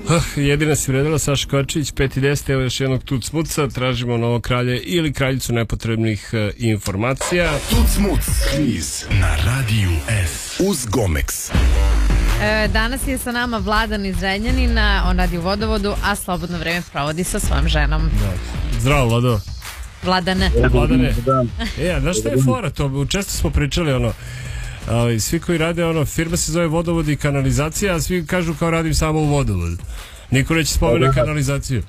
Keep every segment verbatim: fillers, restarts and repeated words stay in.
Jedina si vredila Saša Kovačević, pet i deset, evo još jednog tuc muca, tražimo novo kralje ili kraljicu nepotrebnih uh, informacija. Tuc muc, kviz na Radiju S uz Gomex. E, danas je sa nama Vladan iz Zrenjanina, on radi u vodovodu, a slobodno vreme provodi sa svojom ženom. Da. Zdravo, Vlado. Vladane. Vladane. E, a znaš šta je fora to? Često smo pričali ono, ali svi koji rade ono, firma se zove vodovod i kanalizacija, a svi kažu kao radim samo u vodovodu. Niko neće spomene kanalizaciju.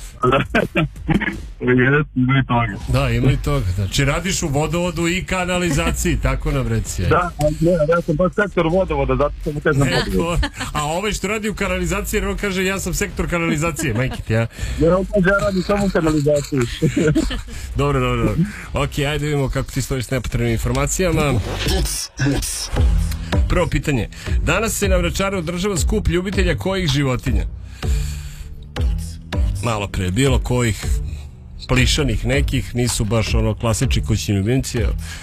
Ima i toga. Da, ima i toga. Znači radiš u vodovodu i kanalizaciji, tako nam reci. Da, ne, ja sam baš sektor vodovoda, zato sam mu kažem vodovod. A ovaj što radi u kanalizaciji, on kaže ja sam sektor kanalizacije, majke ti, ja. Ja on kaže ja radim samo u kanalizaciji. Dobro, dobro, dobro. Ok, ajde vidimo kako ti stojiš s nepotrebnim informacijama. Prvo pitanje. Danas se na Vračaru održava skup ljubitelja kojih životinja? Malo pre, bilo kojih plišanih nekih, nisu baš ono klasični kućni ljubimci.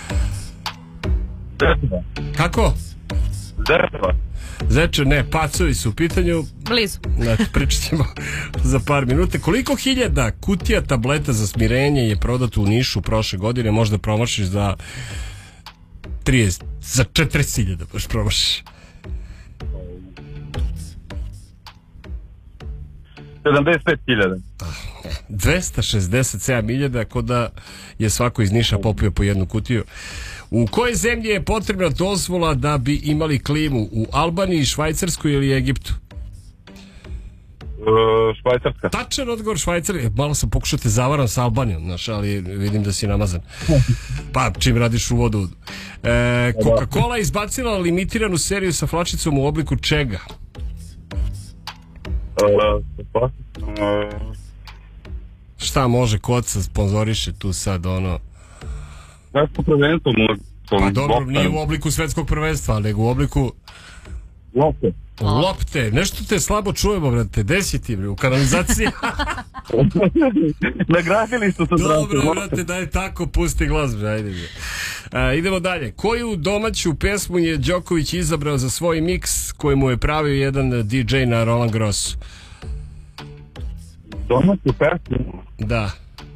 Zečeva. Kako? Zečeva. Zeče, ne, pacovi su u pitanju. Blizu. Znači, pričat ćemo za par minuta. Koliko hiljada kutija tableta za smirenje je prodato u Nišu prošle godine? Možda promašiš za trideset, za četrdeset hiljada baš promašiš. sedamdeset pet hiljada. dvesta šezdeset sedam hiljada, kod da je svako iz Niša popio po jednu kutiju. U kojoj zemlji je potrebna dozvola da bi imali klimu? U Albaniji, Švajcarskoj ili Egiptu? Uh, Švajcarska. Tačan odgovor, Švajcar. Malo sam pokušao te zavaram sa Albanijom, znaš, ali vidim da si namazan. Pa, čim radiš u vodu. E, Coca-Cola je izbacila limitiranu seriju sa flačicom u obliku čega? Uh, pa? Uh, Šta može koca sponzoriše tu sad, ono... Svetsko prvenstvo može. Pa dobro, nije u obliku svetskog prvenstva, nego u obliku... Lopte. Lopte, nešto te slabo čujemo, brate, desi ti, bre, u kanalizaciji. Nagradili su se. Dobro, brate, daj tako, pusti glas, bre, ajde, bre. A, idemo dalje. Koju domaću pesmu je Đoković izabrao za svoj miks koji mu je pravio jedan D J na Roland Grossu? Domaću pesmu? Da.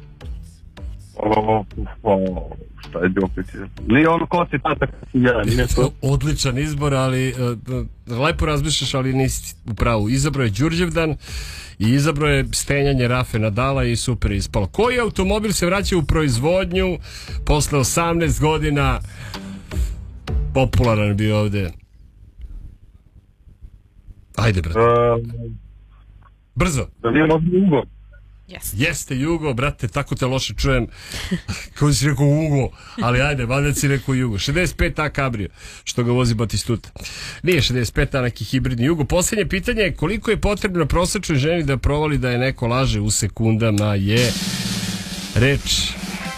O, o, šta je Đoković? Nije ono ko si tata kad si ja, nije to. Odličan izbor, ali uh, lepo razmišljaš, ali nisi u pravu. Izabrao je Đurđevdan i izabrao je stenjanje Rafe Nadala i super ispalo. Koji automobil se vraća u proizvodnju posle osamnaest godina? Popularan bio ovde. Ajde, brate. Uh, Brzo. Da nije možda Jugo. Yes. Jeste Jugo, brate, tako te loše čujem. Kako si rekao Ugo, ali ajde, valjda si rekao Jugo. šezdeset pet A Cabrio, što ga vozi Batistuta. Nije šezdeset pet A, neki hibridni Jugo. Posljednje pitanje je koliko je potrebno prosječnoj ženi da provali da je neko laže u sekundama je reč.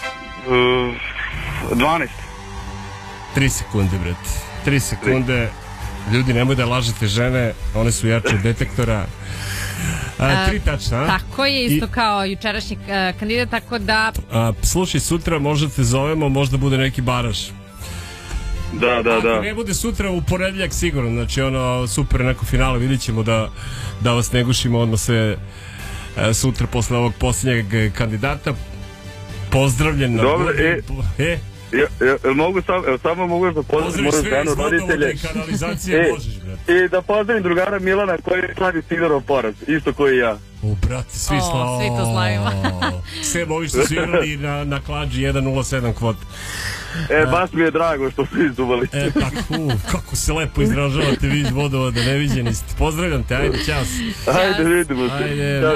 Uh, dvanaest. Tri sekunde, brate. Tri sekunde. Ljudi, nemoj da lažete žene, one su jače od detektora. A, tri tačna, a? Tako je, isto I, kao jučerašnji uh, kandidat, tako da... A, slušaj, sutra možda te zovemo, možda bude neki baraš. Da, da, da. Ako ne bude sutra, u ponedjeljak sigurno, znači ono, super, neko finale, vidit ćemo da, da vas ne gušimo odmah sve e, sutra posle ovog posljednjeg kandidata. Pozdravljen na Dobro, godinu. e... E? Ja, ja, ja, mogu sam, evo, samo mogu da pozdravim moju ženu, roditelje. I kanalizacije e, možeš, brate. I da pozdravim drugara Milana koji slavi Sidorov poraz, isto koji i ja. O, brate, svi O, slavimo. svi to slavimo. Sve ovi što su igrali na, na klađi jedan nula sedam kvot. E, baš mi je drago što su izduvali. E, tako, uh, kako se lepo izražavate vi iz vodovoda, neviđeni ste. Pozdravljam te, ajde, čas. Ajde, vidimo se. Ajde.